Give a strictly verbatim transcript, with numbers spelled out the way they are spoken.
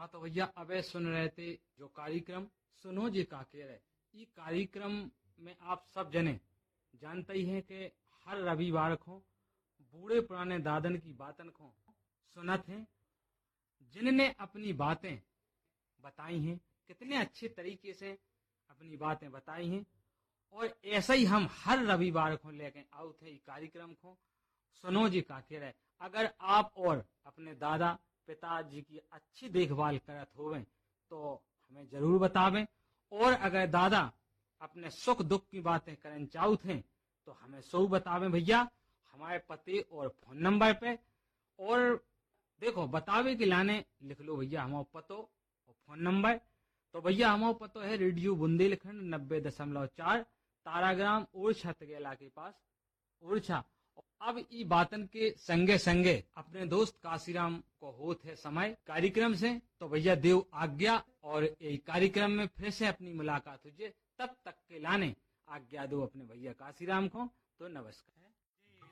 हाँ तो भैया अबे सुन रहे थे जो कार्यक्रम सुनो जी काकेर है। ये कार्यक्रम में आप सब जने जानते ही हैं कि हर रविवार को बूढ़े पुराने दादन की बातन को सुनत हैं, जिनने अपनी बातें बताई हैं, कितने अच्छे तरीके से अपनी बातें बताई हैं। और ऐसा ही हम हर रविवार को लेके आउत है कार्यक्रम को सुनो जी काकेर है। अगर आप और अपने दादा पिताजी की अच्छी देखभाल करत होवें तो हमें जरूर बतावें, और अगर दादा अपने सुख दुख की बातें करन चाहत हैं तो हमें सो बतावें भैया हमारे पते और फोन नंबर पे। और देखो बतावे के लाने लिख लो भैया हमारा पतो और फोन नंबर। तो भैया हमारा पतो है रेडियो बुंदेलखंड नब्बे दशमलव चार ताराग्राम ओरछा तगेला के पास ओरछा। अब ई बातन के संगे संगे अपने दोस्त काशीराम को होत है समय कार्यक्रम से, तो भैया देव आज्ञा और यही कार्यक्रम में फिर से अपनी मुलाकात हो जाए। तब तक के लाने आज्ञा दो अपने भैया काशीराम को। तो नमस्कार।